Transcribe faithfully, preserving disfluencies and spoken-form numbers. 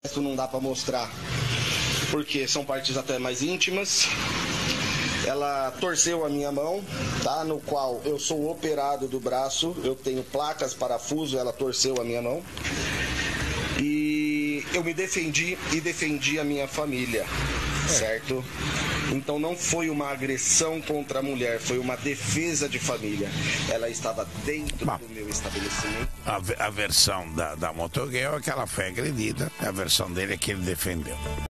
Isso não dá para mostrar, porque são partes até mais íntimas. Ela torceu a minha mão, tá? No qual eu sou operado do braço, eu tenho placas, parafuso, ela torceu a minha mão. E eu me defendi e defendi a minha família, certo? Então não foi uma agressão contra a mulher, foi uma defesa de família. Ela estava dentro Bom, do meu estabelecimento. A, a versão da, da motogueira é que ela foi agredida, a versão dele é que ele defendeu.